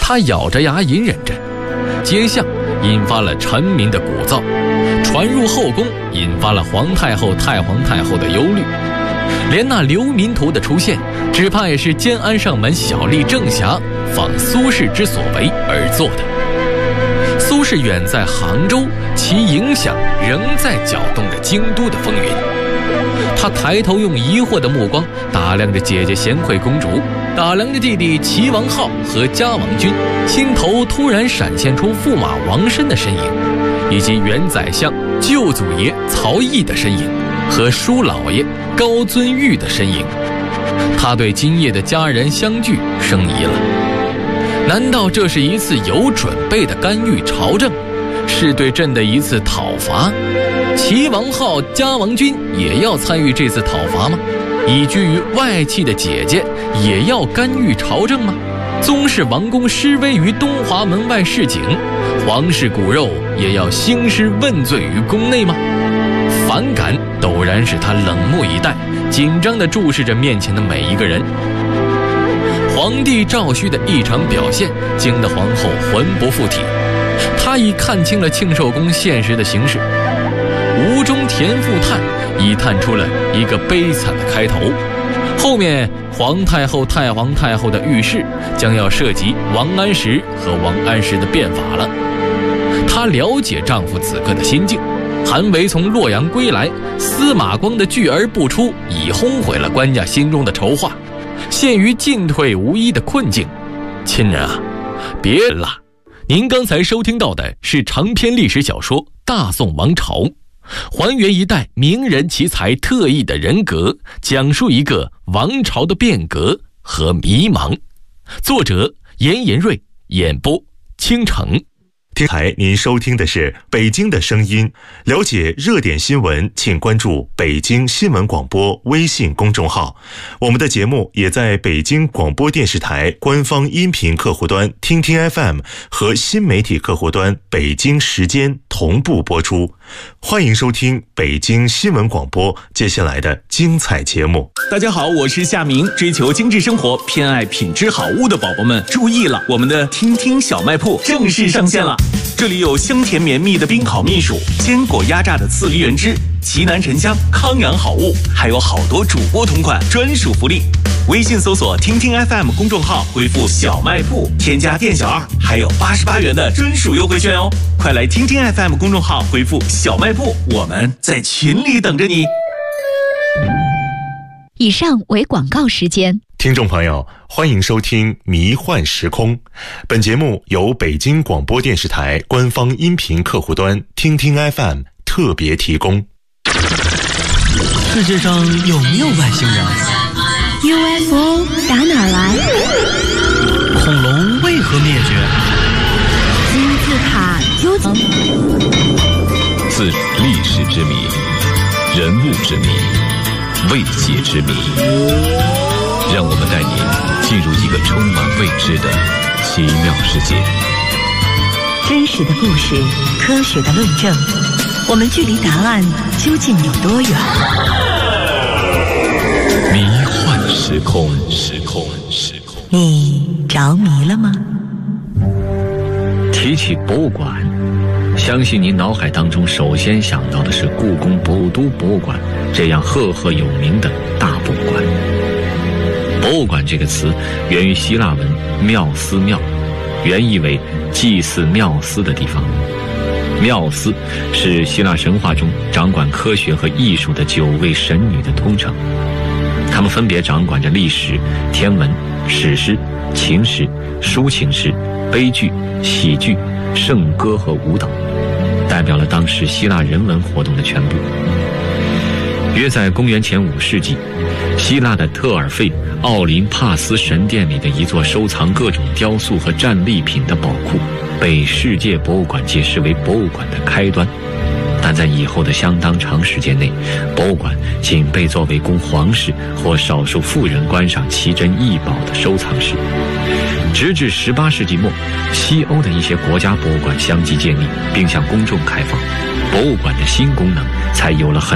他咬着牙隐忍着，街巷引发了臣民的鼓噪，传入后宫引发了皇太后、太皇太后的忧虑。连那流民图的出现，只怕也是建安上门小吏郑侠仿苏轼之所为而做的。苏轼远在杭州，其影响仍在搅动着京都的风云。他抬头用疑惑的目光打量着姐姐贤惠公主，打量着弟弟齐王浩和嘉王君，心头突然闪现出驸马王申的身影，以及原宰相舅祖爷曹毅的身影和叔老爷高遵玉的身影。他对今夜的家人相聚生疑了，难道这是一次有准备的干预朝政，是对朕的一次讨伐？齐王浩、嘉王君也要参与这次讨伐吗？移居于外戚的姐姐也要干预朝政吗？宗室王公施威于东华门外示警，皇室骨肉也要兴师问罪于宫内吗？反感陡然使他冷目以待，紧张地注视着面前的每一个人。皇帝赵顼的异常表现惊得皇后魂不附体，她已看清了庆寿宫现实的形势。吴中田赋叹已探出了一个悲惨的开头，后面皇太后、太皇太后的遇事将要涉及王安石和王安石的变法了。她了解丈夫此刻的心境，韩维从洛阳归来，司马光的拒而不出已轰毁了官家心中的筹划，陷于进退无依的困境。亲人啊，别了，您刚才收听到的是长篇历史小说《大宋王朝》，还原一代名人奇才特异的人格，讲述一个王朝的变革和迷茫。作者严延瑞，演播倾城。 台您收听的是北京的声音，了解热点新闻请关注北京新闻广播微信公众号。我们的节目也在北京广播电视台官方音频客户端听听 FM 和新媒体客户端北京时间同步播出。欢迎收听北京新闻广播接下来的精彩节目。 大家好，我是夏明。追求精致生活、偏爱品质好物的宝宝们注意了，我们的听听小卖铺正式上线了。这里有香甜绵密的冰烤蜜薯，坚果压榨的刺梨原汁，奇南沉香康养好物，还有好多主播同款专属福利。微信搜索听听 FM 公众号，回复小卖铺，添加店小二，还有88元的专属优惠券哦！快来听听 FM 公众号回复小卖铺，我们在群里等着你。 以上为广告时间。 听众朋友，欢迎收听《迷幻时空》。本节目由北京广播电视台官方音频客户端听听 FM 特别提供。 世界上有没有外星人？ UFO 打哪来？ 恐龙为何灭绝？ 金字塔究竟？ 自历史之谜，人物之谜，未解之谜。让我们带您进入一个充满未知的奇妙世界。 真实的故事，科学的论证，我们距离答案究竟有多远？ 迷幻时空， 你着迷了吗？ 提起博物馆，相信您脑海当中首先想到的是故宫博物都博物馆这样赫赫有名的大博物馆。博物馆这个词源于希腊文缪斯庙，原意为祭祀缪斯的地方。缪斯是希腊神话中掌管科学和艺术的9位神女的通称，她们分别掌管着历史、天文、史诗、情诗、抒情诗、悲剧、喜剧、圣歌和舞蹈，代表了当时希腊人文活动的全部。约在公元前5世纪，希腊的特尔费奥林帕斯神殿里的一座收藏各种雕塑和战利品的宝库，被世界博物馆界视为博物馆的开端。但在以后的相当长时间内，博物馆仅被作为供皇室或少数富人观赏奇珍异宝的收藏室。直至18世纪末，西欧的一些国家博物馆相继建立并向公众开放，博物馆的新功能才有了很